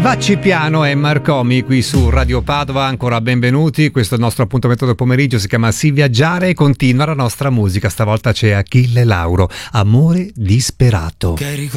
Vacci piano e Marcomi qui su Radio Padova, ancora benvenuti. Questo è il nostro appuntamento del pomeriggio, si chiama Sì Viaggiare e continua la nostra musica. Stavolta c'è Achille Lauro, Amore disperato.